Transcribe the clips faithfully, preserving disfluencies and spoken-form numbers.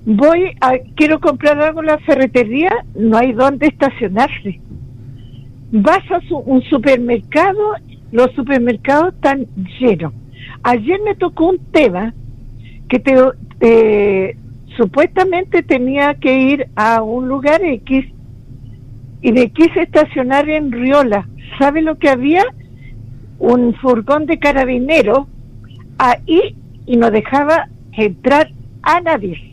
voy a, quiero comprar algo en la ferretería, no hay dónde estacionarse. Vas a su, un supermercado, los supermercados están llenos. Ayer me tocó un tema que te, eh, supuestamente tenía que ir a un lugar X y me quise estacionar en Riola. ¿Sabe lo que había? Un furgón de carabineros ahí y no dejaba entrar a nadie.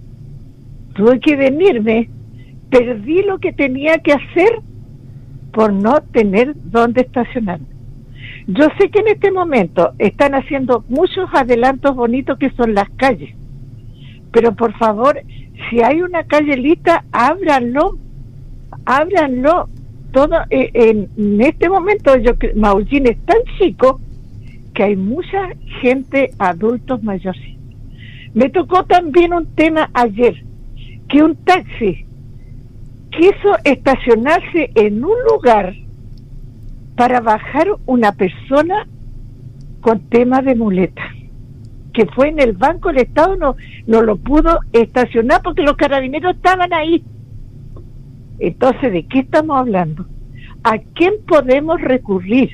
Tuve que venirme, perdí lo que tenía que hacer por no tener dónde estacionarme. Yo sé que en este momento están haciendo muchos adelantos bonitos que son las calles, pero por favor, si hay una calle lista, ábranlo, ábranlo. Todo eh, en, en este momento, yo Maullín es tan chico que hay mucha gente, adultos mayores. Me tocó también un tema ayer, que un taxi quiso estacionarse en un lugar para bajar una persona con tema de muleta, que fue en el Banco del Estado, no, no lo pudo estacionar porque los carabineros estaban ahí. Entonces, ¿de qué estamos hablando? ¿A quién podemos recurrir?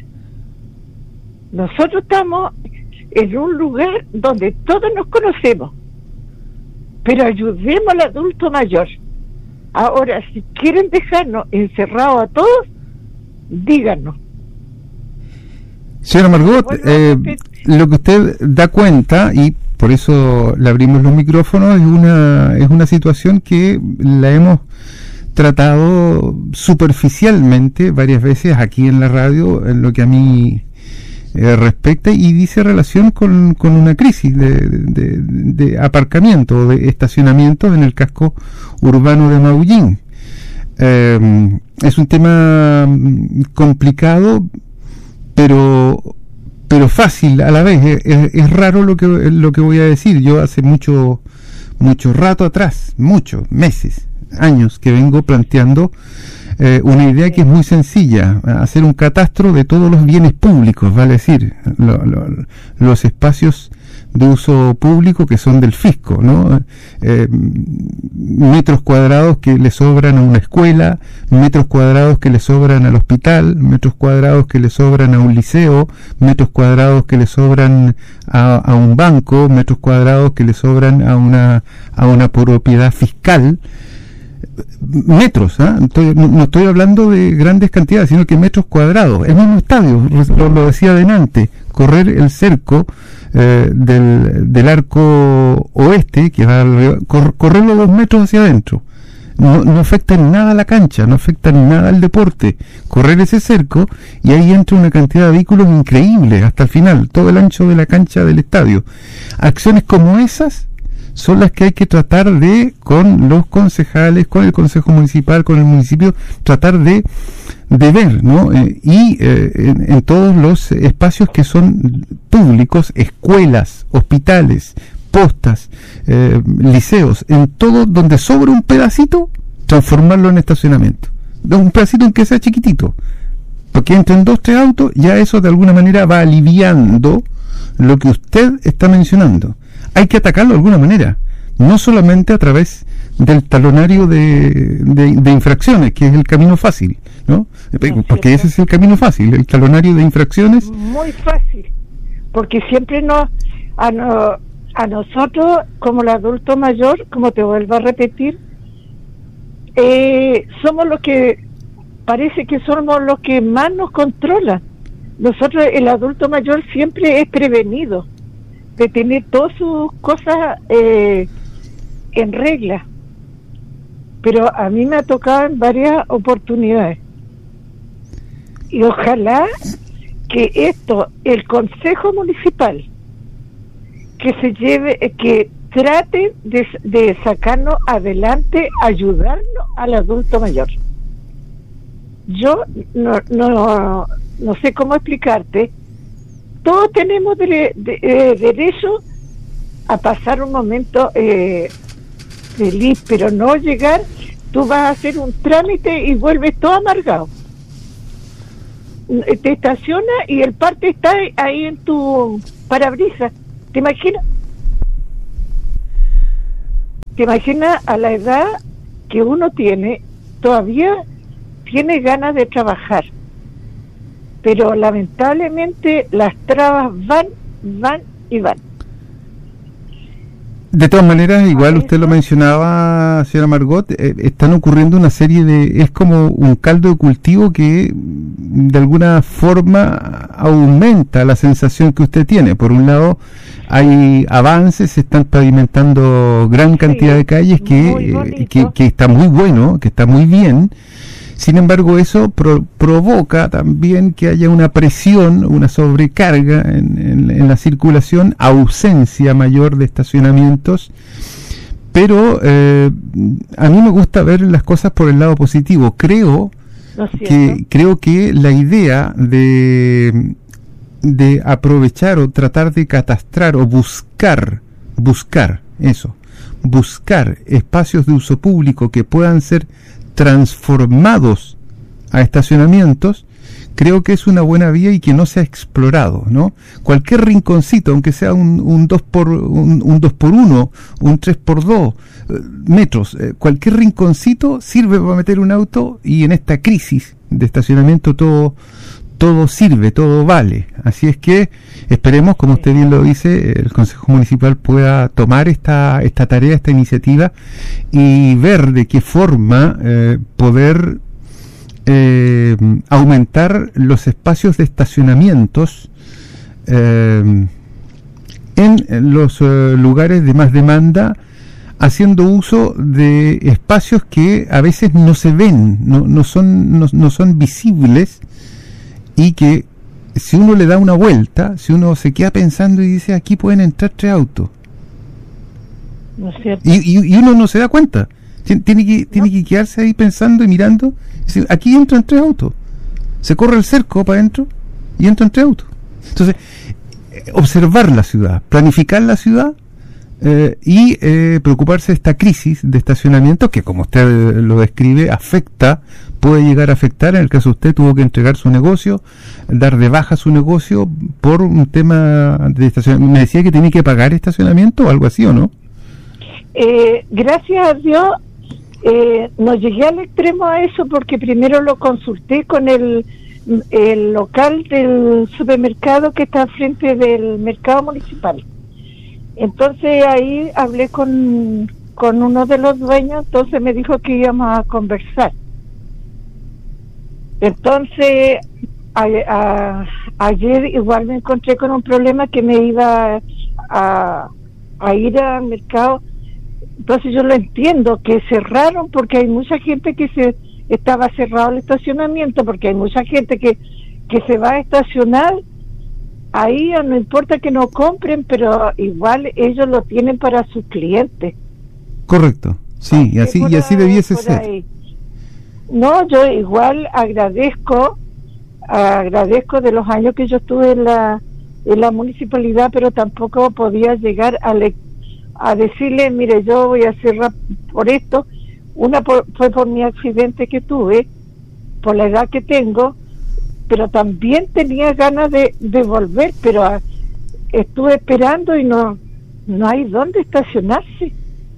Nosotros estamos en un lugar donde todos nos conocemos, pero ayudemos al adulto mayor. Ahora, si quieren dejarnos encerrados a todos, díganos. Señora Margot, eh, lo que usted da cuenta, y por eso le abrimos los micrófonos, es una, es una situación que la hemos tratado superficialmente varias veces aquí en la radio, en lo que a mí eh, respecta, y dice relación con, con una crisis de, de, de aparcamiento, de estacionamiento en el casco urbano de Maullín. Eh, es un tema complicado, pero pero fácil a la vez. Es, es raro lo que lo que voy a decir. Yo hace mucho mucho rato atrás, muchos meses, años, que vengo planteando eh, una idea que es muy sencilla: hacer un catastro de todos los bienes públicos, vale decir, lo, lo, los espacios de uso público que son del fisco, ¿no? Eh, metros cuadrados que le sobran a una escuela, metros cuadrados que le sobran al hospital, metros cuadrados que le sobran a un liceo, metros cuadrados que le sobran a, a un banco, metros cuadrados que le sobran a una a una propiedad fiscal. Metros, ¿eh? Estoy, no, no estoy hablando de grandes cantidades, sino que metros cuadrados. El mismo estadio, lo, lo decía adelante, correr el cerco eh, del, del arco oeste, que va al, cor, correrlo dos metros hacia adentro. No, no afecta en nada a la cancha, no afecta en nada al deporte. Correr ese cerco y ahí entra una cantidad de vehículos increíble hasta el final, todo el ancho de la cancha del estadio. Acciones como esas son las que hay que tratar de, con los concejales, con el consejo municipal, con el municipio, tratar de, de ver, ¿no? Eh, y eh, en, en todos los espacios que son públicos, escuelas, hospitales, postas, eh, liceos, en todo donde sobra un pedacito, transformarlo en estacionamiento. De un pedacito en que sea chiquitito, porque entren dos, tres autos, ya eso de alguna manera va aliviando lo que usted está mencionando. Hay que atacarlo de alguna manera, no solamente a través del talonario de, de, de infracciones, que es el camino fácil, ¿no? Porque ese es el camino fácil, el talonario de infracciones. Muy fácil, porque siempre nos, a, no, a nosotros, como el adulto mayor, como te vuelvo a repetir, eh, somos los que, parece que somos los que más nos controlan. Nosotros, el adulto mayor, siempre es prevenido de tener todas sus cosas eh, en regla, pero a mí me ha tocado en varias oportunidades, y ojalá que esto, el Consejo Municipal, que se lleve, que trate de, de sacarnos adelante, ayudarnos al adulto mayor. Yo no, no, no sé cómo explicarte. Todos tenemos de, de, eh, derecho a pasar un momento eh, feliz, pero no llegar, tú vas a hacer un trámite y vuelves todo amargado. Te estaciona y el parte está ahí en tu parabrisas. ¿Te imaginas? ¿Te imaginas a la edad que uno tiene, todavía tiene ganas de trabajar? Pero lamentablemente las trabas van, van y van. De todas maneras, igual usted lo mencionaba, señora Margot, eh, están ocurriendo una serie de... Es como un caldo de cultivo que de alguna forma aumenta la sensación que usted tiene. Por un lado, hay avances, se están pavimentando gran cantidad sí, de calles que, eh, que, que está muy bueno, que está muy bien. Sin embargo, eso pro, provoca también que haya una presión, una sobrecarga en, en, en la circulación, ausencia mayor de estacionamientos, pero eh, a mí me gusta ver las cosas por el lado positivo. Creo que creo que la idea de de aprovechar o tratar de catastrar o buscar buscar eso, buscar espacios de uso público que puedan ser transformados a estacionamientos, creo que es una buena vía y que no se ha explorado, ¿no? Cualquier rinconcito, aunque sea un, un dos por un, un dos por uno, un tres por dos eh, metros, eh, cualquier rinconcito sirve para meter un auto, y en esta crisis de estacionamiento todo todo sirve, todo vale. Así es que esperemos, como usted bien lo dice, el Consejo Municipal pueda tomar esta esta tarea, esta iniciativa, y ver de qué forma eh, poder eh, aumentar los espacios de estacionamientos eh, en los eh, lugares de más demanda, haciendo uso de espacios que a veces no se ven, no, no son no, no son visibles, y que si uno le da una vuelta, si uno se queda pensando y dice, aquí pueden entrar tres autos, ¿no es cierto? Y, y, y uno no se da cuenta, tiene que tiene ¿No? que quedarse ahí pensando y mirando, y dice, aquí entran tres autos, se corre el cerco para adentro y entran tres autos. Entonces, observar la ciudad, planificar la ciudad, eh, y eh, preocuparse de esta crisis de estacionamiento que, como usted lo describe, afecta, puede llegar a afectar. En el caso de usted, tuvo que entregar su negocio, dar de baja su negocio por un tema de estacionamiento. Me decía que tenía que pagar estacionamiento o algo así, ¿o no? Eh, gracias a Dios eh, no llegué al extremo a eso, porque primero lo consulté con el, el local del supermercado que está frente del mercado municipal. Entonces ahí hablé con, con uno de los dueños, entonces me dijo que íbamos a conversar. Entonces a, a, ayer igual me encontré con un problema que me iba a, a ir al mercado. Entonces yo lo entiendo, que cerraron porque hay mucha gente que se estaba cerrado el estacionamiento, porque hay mucha gente que, que se va a estacionar ahí, no importa que no compren, pero igual ellos lo tienen para sus clientes. Correcto, sí, y así, y así debiese ser. Ahí. No, yo igual agradezco, agradezco de los años que yo estuve en la, en la municipalidad, pero tampoco podía llegar a, le, a decirle, mire, yo voy a cerrar por esto. Una por, fue por mi accidente que tuve, por la edad que tengo, pero también tenía ganas de, de volver, pero a, estuve esperando y no, no hay dónde estacionarse.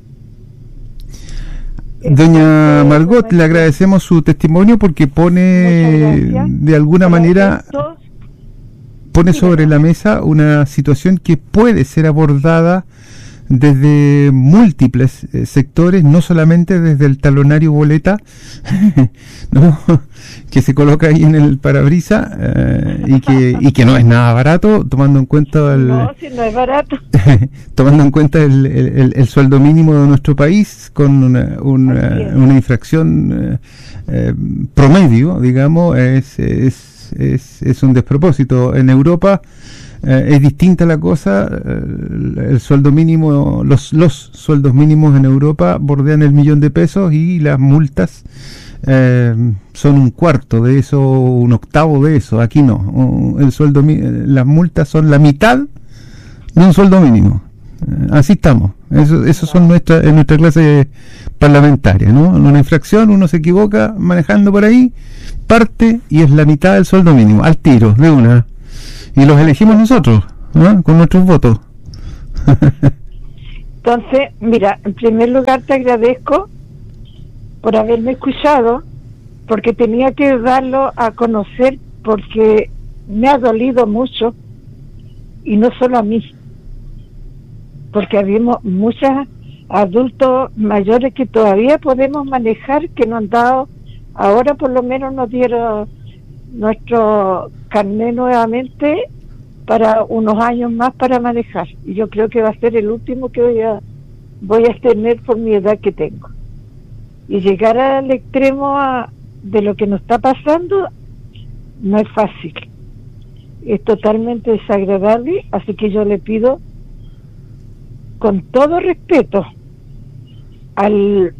Doña Margot, le agradecemos su testimonio porque pone de alguna manera, pone sobre la mesa una situación que puede ser abordada desde múltiples eh, sectores, no solamente desde el talonario boleta, ¿no? que se coloca ahí en el parabrisa, eh, y que y que no es nada barato, tomando en cuenta el, no, si no es barato tomando en cuenta el, el, el sueldo mínimo de nuestro país, con una, una, una infracción eh, eh, promedio, digamos, es, es, es, es un despropósito. En Europa Eh, es distinta la cosa, eh, el sueldo mínimo, los los sueldos mínimos en Europa bordean el millón de pesos y las multas eh, son un cuarto de eso, un octavo de eso. Aquí no, el sueldo, las multas son la mitad de un sueldo mínimo. Eh, así estamos. Eso, eso son nuestra, en nuestra clase parlamentaria, ¿no? En una infracción uno se equivoca manejando por ahí, parte y es la mitad del sueldo mínimo, al tiro, de una. Y los elegimos nosotros, ¿no? Con nuestros votos. Entonces, mira, en primer lugar te agradezco por haberme escuchado, porque tenía que darlo a conocer, porque me ha dolido mucho, y no solo a mí, porque habíamos muchos adultos mayores que todavía podemos manejar, que nos han dado, ahora por lo menos nos dieron nuestro carnet nuevamente para unos años más para manejar, y yo creo que va a ser el último que voy a voy a tener por mi edad que tengo. Y llegar al extremo a, de lo que nos está pasando no es fácil, es totalmente desagradable, así que yo le pido con todo respeto al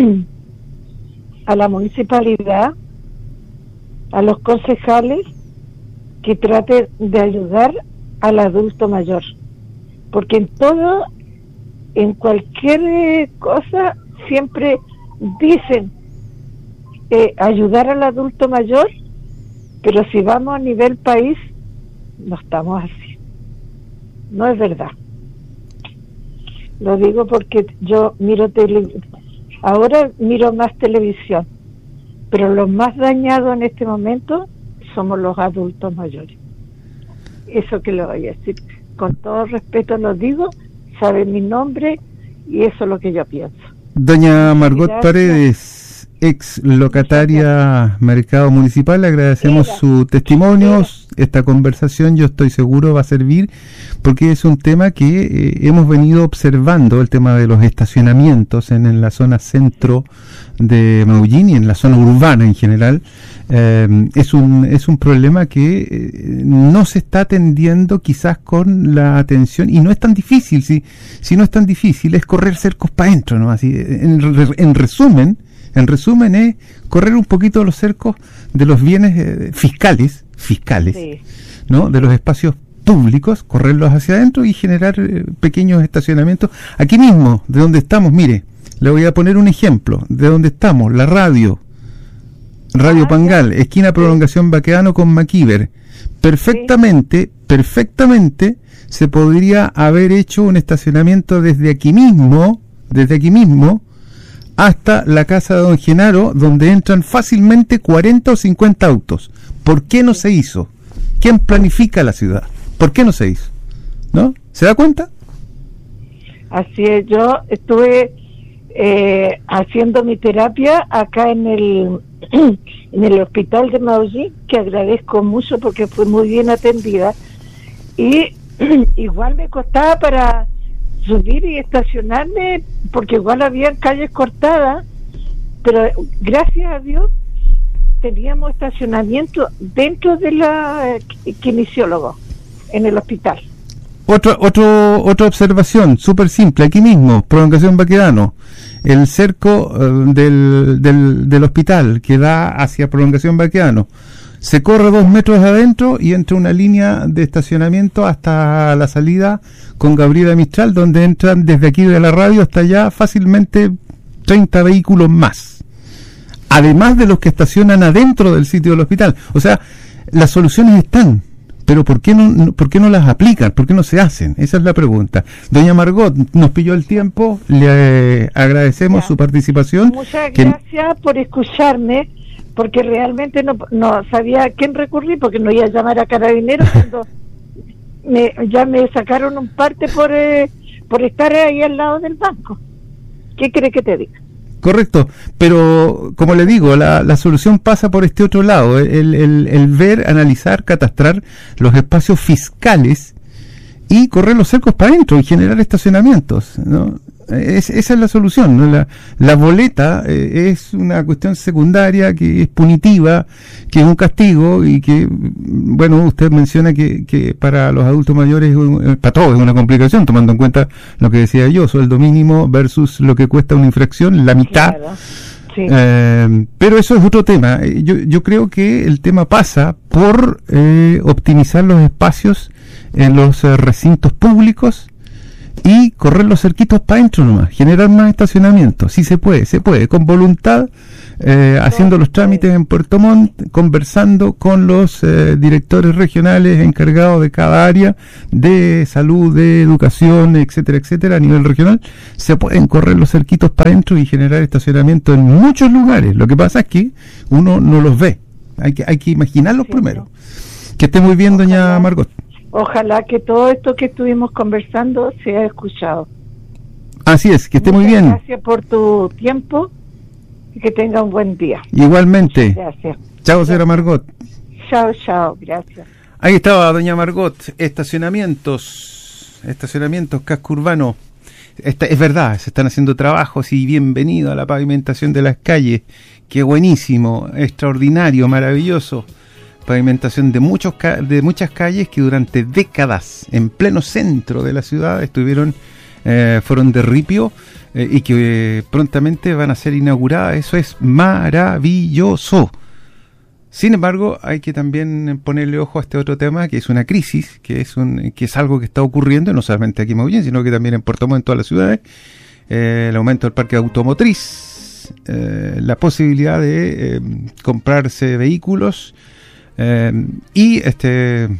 a la municipalidad, a los concejales, que traten de ayudar al adulto mayor, porque en todo, en cualquier cosa siempre dicen eh, ayudar al adulto mayor, pero si vamos a nivel país no estamos así, no es verdad. Lo digo porque yo miro tele, ahora miro más televisión, pero los más dañados en este momento somos los adultos mayores. Eso que le voy a decir, con todo respeto lo digo, sabe mi nombre y eso es lo que yo pienso. Doña Margot Gracias. Paredes, ex locataria Mercado Municipal, le agradecemos Era. su testimonio. Era. Esta conversación, yo estoy seguro, va a servir, porque es un tema que eh, hemos venido observando, el tema de los estacionamientos en, en la zona centro de Maullín y en la zona urbana en general. Eh, es un es un problema que eh, no se está atendiendo quizás con la atención, y no es tan difícil, si, si no es tan difícil, es correr cercos para adentro, ¿no? Así, en, en resumen, en resumen es correr un poquito los cercos de los bienes eh, fiscales, fiscales, sí. ¿no? De los espacios públicos, correrlos hacia adentro y generar eh, pequeños estacionamientos. Aquí mismo, de donde estamos, mire, le voy a poner un ejemplo, de donde estamos, la radio, Radio ah, Pangal, ya. esquina Prolongación Baquedano con Maquiver, perfectamente, sí. perfectamente se podría haber hecho un estacionamiento desde aquí mismo, desde aquí mismo, hasta la casa de don Genaro, donde entran fácilmente cuarenta o cincuenta autos. ¿Por qué no se hizo? ¿Quién planifica la ciudad? ¿Por qué no se hizo? ¿No? ¿Se da cuenta? Así es, yo estuve eh, haciendo mi terapia acá en el en el hospital de Maullín, que agradezco mucho porque fue muy bien atendida, y igual me costaba para subir y estacionarme, porque igual había calles cortadas, pero gracias a Dios teníamos estacionamiento dentro de la kinesiólogo en el hospital. Otra otro, otra observación súper simple, aquí mismo, Prolongación Baquedano, el cerco uh, del, del, del hospital que da hacia Prolongación Baquedano, se corre dos metros adentro y entra una línea de estacionamiento hasta la salida con Gabriela Mistral, donde entran desde aquí de la radio hasta allá fácilmente treinta vehículos más, además de los que estacionan adentro del sitio del hospital. O sea, las soluciones están, pero ¿por qué no, por qué no las aplican? ¿Por qué no se hacen? Esa es la pregunta. Doña Margot, nos pilló el tiempo, le eh, agradecemos ya. su participación. Muchas que... gracias por escucharme, porque realmente no, no sabía a quién recurrir, porque no iba a llamar a Carabineros cuando me, ya me sacaron un parte por, eh, por estar ahí al lado del banco. ¿Qué cree que te diga? Correcto, pero como le digo, la, la solución pasa por este otro lado, el, el, el ver, analizar, catastrar los espacios fiscales y correr los cercos para adentro y generar estacionamientos, ¿no? Es, esa es la solución, ¿no? La, la boleta eh, es una cuestión secundaria, que es punitiva, que es un castigo, y que, bueno, usted menciona que, que para los adultos mayores, para todos es una complicación, tomando en cuenta lo que decía yo, sueldo mínimo versus lo que cuesta una infracción, la mitad. Claro. Sí. Eh, pero eso es otro tema. Yo, yo creo que el tema pasa por eh, optimizar los espacios en los eh, recintos públicos, y correr los cerquitos para adentro nomás, generar más estacionamiento. Sí se puede, se puede, con voluntad, eh, haciendo los trámites en Puerto Montt, conversando con los eh, directores regionales encargados de cada área de salud, de educación, etcétera, etcétera, a nivel regional. Se pueden correr los cerquitos para adentro y generar estacionamiento en muchos lugares. Lo que pasa es que uno no los ve, hay que, hay que imaginarlos sí, primero. No. Que esté muy bien, ojalá, doña Margot. Ojalá que todo esto que estuvimos conversando sea escuchado. Así es, que esté Muchas muy bien. Gracias por tu tiempo y que tenga un buen día. Igualmente. Gracias. Chao, señora Margot. Chao, chao, gracias. Ahí estaba doña Margot. Estacionamientos, estacionamientos, casco urbano. Esta, es verdad, se están haciendo trabajos y bienvenido a la pavimentación de las calles. Qué buenísimo, extraordinario, maravilloso. Pavimentación de muchos de muchas calles que durante décadas en pleno centro de la ciudad estuvieron eh, fueron de ripio eh, y que eh, prontamente van a ser inauguradas. Eso es maravilloso. Sin embargo, hay que también ponerle ojo a este otro tema, que es una crisis, que es un que es algo que está ocurriendo no solamente aquí en Mauyén, sino que también en Puerto Montt, en todas las ciudades. Eh, el aumento del parque automotriz, eh, la posibilidad de eh, comprarse vehículos. Eh, y este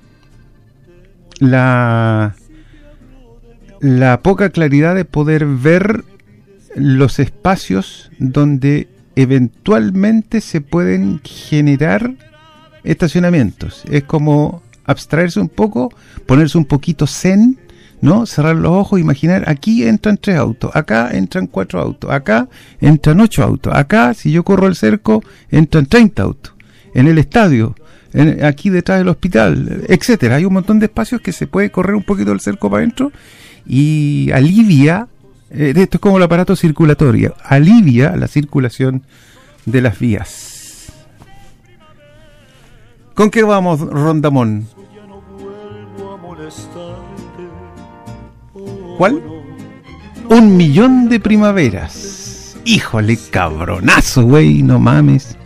la la poca claridad de poder ver los espacios donde eventualmente se pueden generar estacionamientos. Es como abstraerse un poco, ponerse un poquito zen, ¿no? Cerrar los ojos, imaginar, aquí entran tres autos, acá entran cuatro autos, acá entran ocho autos, acá, si yo corro el cerco, entran treinta autos. En el estadio, en, aquí detrás del hospital, etcétera. Hay un montón de espacios que se puede correr un poquito el cerco para adentro y alivia, eh, esto es como el aparato circulatorio, alivia la circulación de las vías. ¿Con qué vamos, Rondamón? ¿Cuál? Un millón de primaveras. Híjole, cabronazo, güey, no mames.